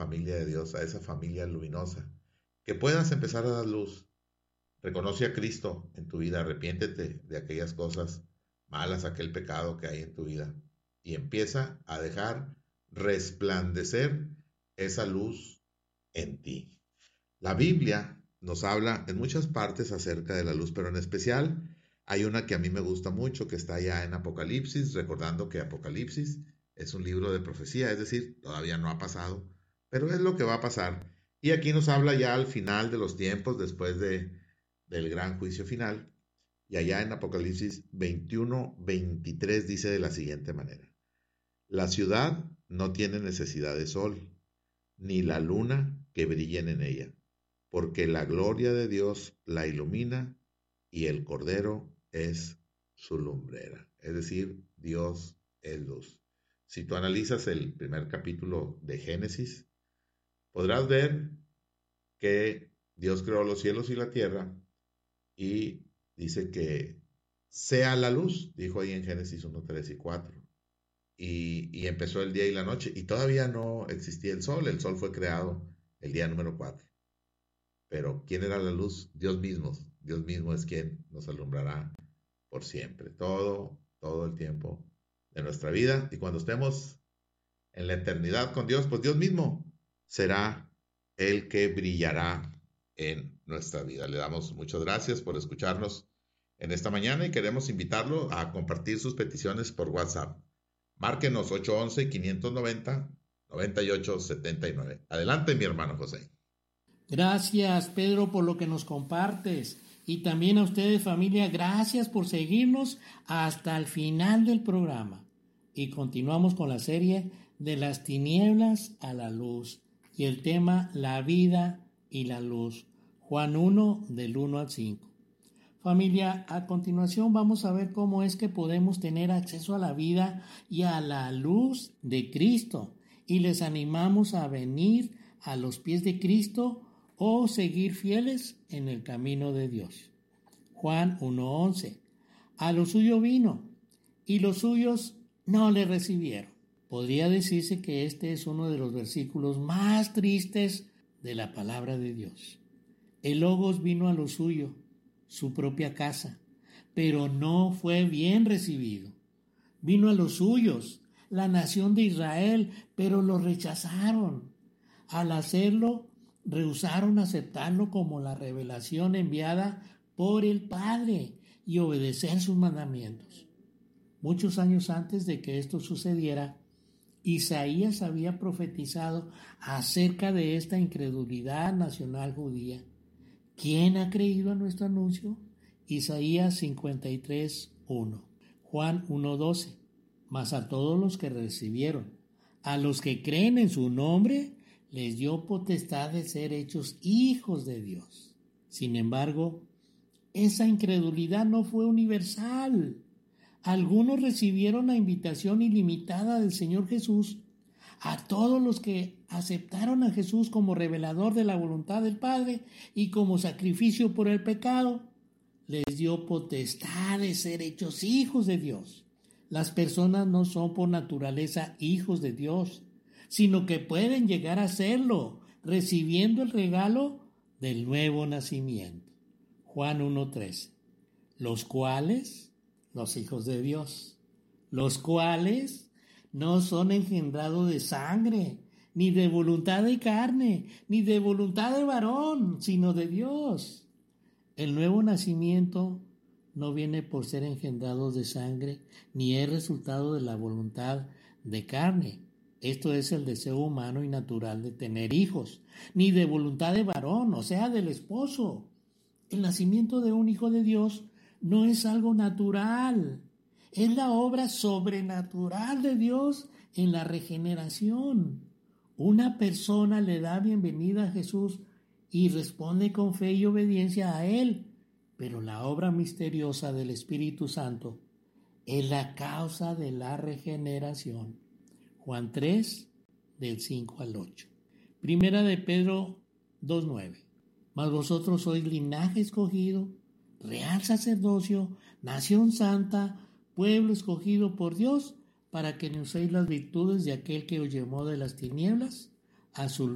familia de Dios, a esa familia luminosa, que puedas empezar a dar luz. Reconoce a Cristo en tu vida, arrepiéntete de aquellas cosas malas, aquel pecado que hay en tu vida y empieza a dejar resplandecer esa luz en ti. La Biblia nos habla en muchas partes acerca de la luz, pero en especial hay una que a mí me gusta mucho, que está allá en Apocalipsis, recordando que Apocalipsis es un libro de profecía, es decir, todavía no ha pasado, pero es lo que va a pasar. Y aquí nos habla ya al final de los tiempos, después del gran juicio final, y allá en Apocalipsis 21:23 dice de la siguiente manera: la ciudad no tiene necesidad de sol, ni la luna que brillen en ella, porque la gloria de Dios la ilumina y el Cordero es su lumbrera. Es decir, Dios es luz. Si tú analizas el primer capítulo de Génesis, podrás ver que Dios creó los cielos y la tierra y dice que sea la luz, dijo ahí en Génesis 1, 3 y 4. Y empezó el día y la noche, y todavía no existía el sol fue creado el día número 4. Pero ¿quién era la luz? Dios mismo es quien nos alumbrará por siempre, todo el tiempo de nuestra vida, y cuando estemos en la eternidad con Dios, pues Dios mismo será el que brillará en nuestra vida. Le damos muchas gracias por escucharnos en esta mañana y queremos invitarlo a compartir sus peticiones por WhatsApp. Márquenos 811-590-9879. Adelante, mi hermano José. Gracias, Pedro, por lo que nos compartes. Y también a ustedes, familia, gracias por seguirnos hasta el final del programa. Y continuamos con la serie de las tinieblas a la luz y el tema la vida y la luz. Juan 1, del 1 al 5. Familia, a continuación vamos a ver cómo es que podemos tener acceso a la vida y a la luz de Cristo. Y les animamos a venir a los pies de Cristo o seguir fieles en el camino de Dios. Juan 1:11. A lo suyo vino, y los suyos no le recibieron. Podría decirse que este es uno de los versículos más tristes de la palabra de Dios. El Logos vino a lo suyo, su propia casa, pero no fue bien recibido. Vino a los suyos, la nación de Israel, pero lo rechazaron. Al hacerlo, rehusaron aceptarlo como la revelación enviada por el Padre y obedecer sus mandamientos. Muchos años antes de que esto sucediera, Isaías había profetizado acerca de esta incredulidad nacional judía. ¿Quién ha creído a nuestro anuncio? Isaías 53:1. Juan 1:12. Mas a todos los que recibieron, a los que creen en su nombre, les dio potestad de ser hechos hijos de Dios. Sin embargo, esa incredulidad no fue universal. Algunos recibieron la invitación ilimitada del Señor Jesús. A todos los que aceptaron a Jesús como revelador de la voluntad del Padre y como sacrificio por el pecado, les dio potestad de ser hechos hijos de Dios. Las personas no son por naturaleza hijos de Dios, sino que pueden llegar a serlo, recibiendo el regalo del nuevo nacimiento. Juan 1:13. Los cuales, los hijos de Dios, los cuales no son engendrados de sangre, ni de voluntad de carne, ni de voluntad de varón, sino de Dios. El nuevo nacimiento no viene por ser engendrados de sangre, ni es resultado de la voluntad de carne. Esto es el deseo humano y natural de tener hijos, ni de voluntad de varón, o sea, del esposo. El nacimiento de un hijo de Dios no es algo natural, es la obra sobrenatural de Dios en la regeneración. Una persona le da bienvenida a Jesús y responde con fe y obediencia a Él, pero la obra misteriosa del Espíritu Santo es la causa de la regeneración. Juan 3, del 5 al 8. Primera de Pedro 2:9. Mas vosotros sois linaje escogido, real sacerdocio, nación santa, pueblo escogido por Dios, para que anunciéis las virtudes de aquel que os llamó de las tinieblas a su luz